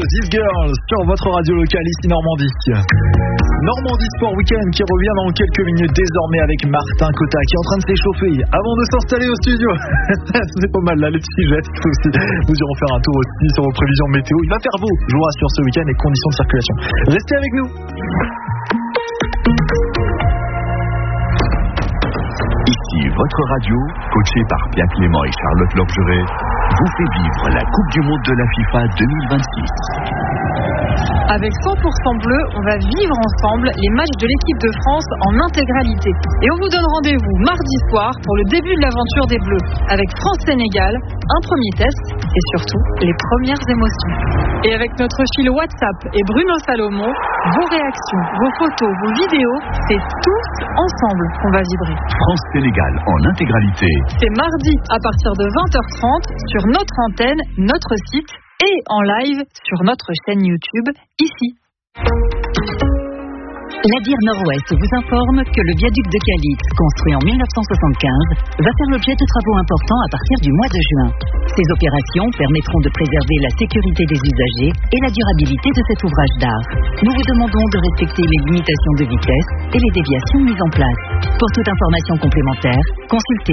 This Girl sur votre radio locale ici Normandie. Normandie Sport Weekend qui revient dans quelques minutes désormais avec Martin Cotta qui est en train de s'échauffer avant de s'installer au studio. C'est pas mal là les petits gestes aussi. Nous irons faire un tour aussi sur vos prévisions météo. Il va faire beau, je vous rassure, ce week-end et conditions de circulation. Restez avec nous. Ici votre radio, coachée par Pierre Clément et Charlotte Lorgeret, vous fait vivre la Coupe du Monde de la FIFA 2026. Avec 100% bleu, on va vivre ensemble les matchs de l'équipe de France en intégralité. Et on vous donne rendez-vous mardi soir pour le début de l'aventure des Bleus. Avec France-Sénégal, un premier test et surtout les premières émotions. Et avec notre fil WhatsApp et Bruno Salomon, vos réactions, vos photos, vos vidéos, c'est tous ensemble qu'on va vibrer. France-Sénégal en intégralité. C'est mardi à partir de 20h30 sur notre antenne, notre site et en live sur notre chaîne YouTube, ici. La DIR Nord-Ouest vous informe que le viaduc de Calix, construit en 1975, va faire l'objet de travaux importants à partir du mois de juin. Ces opérations permettront de préserver la sécurité des usagers et la durabilité de cet ouvrage d'art. Nous vous demandons de respecter les limitations de vitesse et les déviations mises en place. Pour toute information complémentaire, consultez